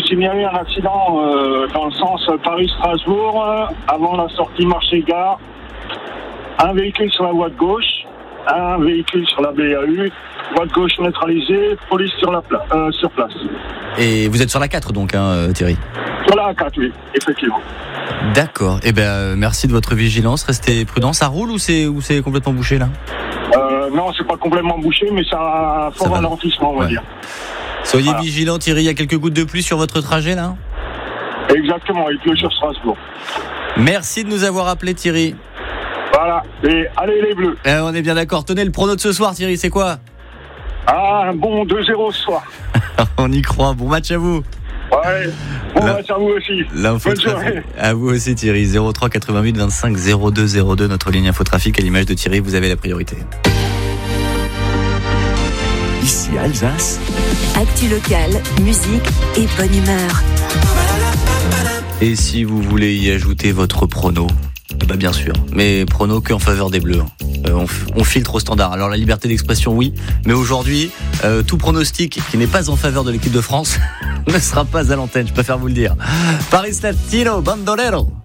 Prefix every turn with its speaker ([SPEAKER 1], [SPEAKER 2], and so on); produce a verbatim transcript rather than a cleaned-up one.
[SPEAKER 1] s'est mis à eu un accident euh, dans le sens Paris-Strasbourg, euh, avant la sortie marché-gare. Un véhicule sur la voie de gauche, un véhicule sur la B A U, voie de gauche neutralisée, police sur, la pla- euh, sur place.
[SPEAKER 2] Et vous êtes sur la quatre donc, hein, Thierry?
[SPEAKER 1] Sur la A quatre, oui, effectivement.
[SPEAKER 2] D'accord. Eh ben, euh, merci de votre vigilance. Restez prudent. Ça roule ou c'est, ou c'est complètement bouché là?
[SPEAKER 1] Euh, non, c'est pas complètement bouché, mais ça a un fort ralentissement, on va
[SPEAKER 2] ouais.
[SPEAKER 1] dire.
[SPEAKER 2] Soyez
[SPEAKER 1] voilà.
[SPEAKER 2] vigilants, Thierry. Il y a quelques gouttes de pluie sur votre trajet là?
[SPEAKER 1] Exactement, il pleut sur Strasbourg.
[SPEAKER 2] Merci de nous avoir appelés, Thierry.
[SPEAKER 1] Voilà, et allez les Bleus.
[SPEAKER 2] Eh, on est bien d'accord. Tenez le prono de ce soir, Thierry, c'est quoi?
[SPEAKER 1] Ah, un bon deux zéro ce soir.
[SPEAKER 2] On y croit. Bon match à vous.
[SPEAKER 1] Ouais, bon
[SPEAKER 2] La...
[SPEAKER 1] match à vous aussi.
[SPEAKER 2] L'info
[SPEAKER 1] Bonne
[SPEAKER 2] trafic.
[SPEAKER 1] journée.
[SPEAKER 2] À vous aussi, Thierry. zéro trois quatre-vingt-huit vingt-cinq zéro deux zéro deux, notre ligne infotrafic. À l'image de Thierry, vous avez la priorité.
[SPEAKER 3] Ici Alsace.
[SPEAKER 4] Actu locale, musique et bonne humeur.
[SPEAKER 2] Et si vous voulez y ajouter votre prono, bah bien sûr, mais prono que en faveur des Bleus. Euh, on, f- on filtre au standard. Alors la liberté d'expression, oui, mais aujourd'hui, euh, tout pronostic qui n'est pas en faveur de l'équipe de France ne sera pas à l'antenne, je préfère vous le dire. Paris Latino, Bandolero.